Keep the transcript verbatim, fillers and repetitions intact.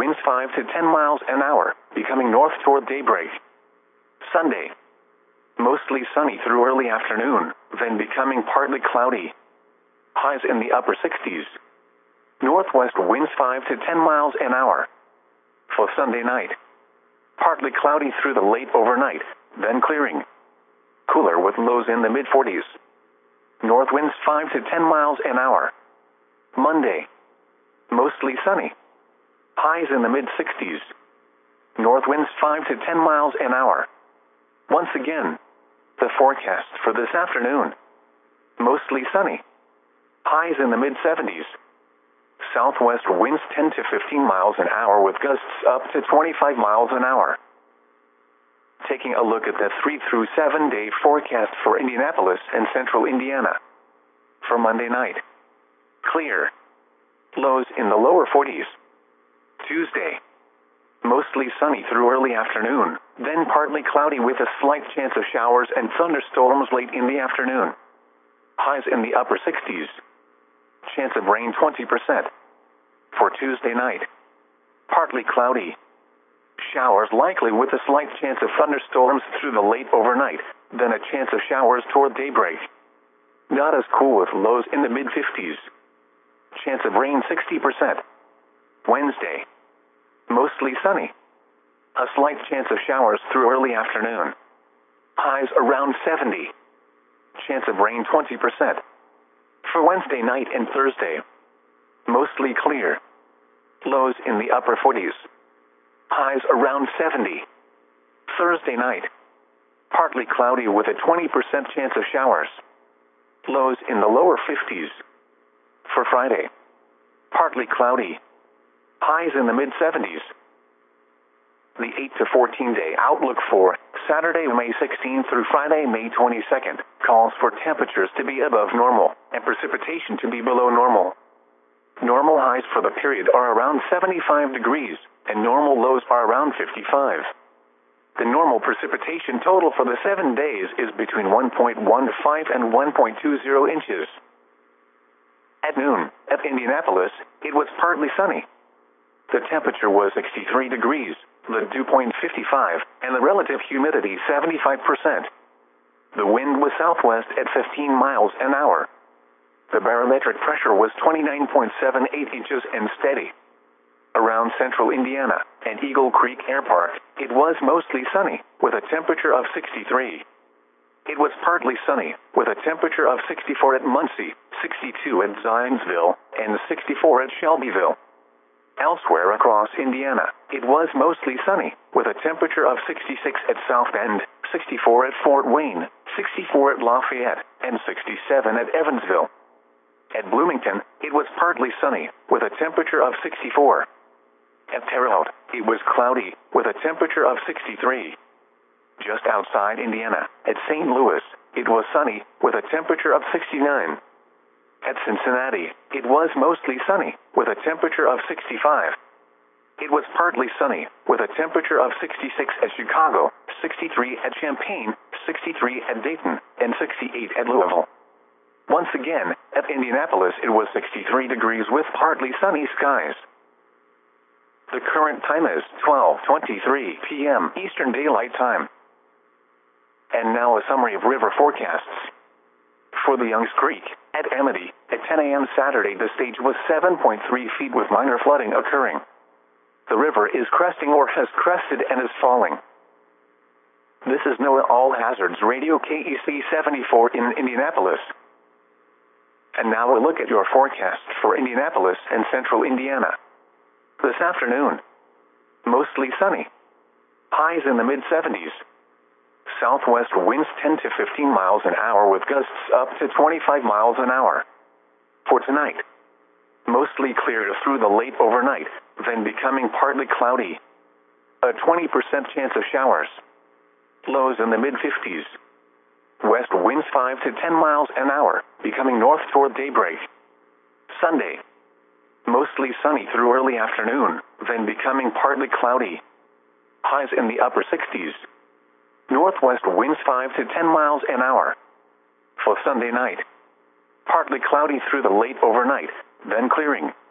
winds five to ten miles an hour, becoming north toward daybreak. Sunday. Mostly sunny through early afternoon, then becoming partly cloudy. Highs in the upper sixties. Northwest winds five to ten miles an hour. For Sunday night. Partly cloudy through the late overnight, then clearing. Cooler with lows in the mid forties. North winds five to ten miles an hour. Monday. Mostly sunny. Highs in the mid sixties. North winds five to ten miles an hour. Once again, the forecast for this afternoon. Mostly sunny. Highs in the mid seventies. Southwest winds ten to fifteen miles an hour with gusts up to twenty-five miles an hour. Taking a look at the three through seven day forecast for Indianapolis and central Indiana. For Monday night. Clear. Lows in the lower forties. Tuesday. Mostly sunny through early afternoon, then partly cloudy with a slight chance of showers and thunderstorms late in the afternoon. Highs in the upper sixties. Chance of rain twenty percent. For Tuesday night. Partly cloudy. Showers likely with a slight chance of thunderstorms through the late overnight, then a chance of showers toward daybreak. Not as cool with lows in the mid fifties. Chance of rain sixty percent. Wednesday. Mostly sunny. A slight chance of showers through early afternoon. Highs around seventy. Chance of rain twenty percent. For Wednesday night and Thursday. Mostly clear. Lows in the upper forties. Highs around seventy. Thursday night. Partly cloudy with a twenty percent chance of showers. Lows in the lower fifties. For Friday. Partly cloudy. Highs in the mid seventies. The eight to fourteen day outlook for Saturday, May sixteenth through Friday, May twenty-second, calls for temperatures to be above normal and precipitation to be below normal. Normal highs for the period are around seventy-five degrees, and normal lows are around fifty-five. The normal precipitation total for the seven days is between one point one five and one point two zero inches. At noon, at Indianapolis, it was partly sunny. The temperature was sixty-three degrees, the dew point fifty-five, and the relative humidity seventy-five percent. The wind was southwest at fifteen miles an hour. The barometric pressure was twenty-nine point seven eight inches and steady. Around central Indiana and Eagle Creek Air Park, it was mostly sunny, with a temperature of sixty-three. It was partly sunny, with a temperature of sixty-four at Muncie, sixty-two at Zionsville, and sixty-four at Shelbyville. Elsewhere across Indiana, it was mostly sunny, with a temperature of sixty-six at South Bend, sixty-four at Fort Wayne, sixty-four at Lafayette, and sixty-seven at Evansville. At Bloomington, it was partly sunny, with a temperature of sixty-four. At Terre Haute, it was cloudy, with a temperature of sixty-three. Just outside Indiana, at Saint Louis, it was sunny, with a temperature of sixty-nine. At Cincinnati, it was mostly sunny, with a temperature of sixty-five. It was partly sunny, with a temperature of sixty-six at Chicago, sixty-three at Champaign, sixty-three at Dayton, and sixty-eight at Louisville. Once again, at Indianapolis it was sixty-three degrees with partly sunny skies. The current time is twelve twenty-three p m Eastern Daylight Time. And now a summary of river forecasts. For the Youngs Creek, at Amity, at ten a m Saturday the stage was seven point three feet with minor flooding occurring. The river is cresting or has crested and is falling. This is NOAA All Hazards Radio K E C seventy-four in Indianapolis. And now a look at your forecast for Indianapolis and central Indiana. This afternoon, mostly sunny. Highs in the mid seventies. Southwest winds ten to fifteen miles an hour with gusts up to twenty-five miles an hour. For tonight, mostly clear through the late overnight, then becoming partly cloudy. A twenty percent chance of showers. Lows in the mid fifties. West winds five to ten miles an hour, becoming north toward daybreak. Sunday, mostly sunny through early afternoon, then becoming partly cloudy. Highs in the upper sixties. Northwest winds five to ten miles an hour. For Sunday night, partly cloudy through the late overnight, then clearing.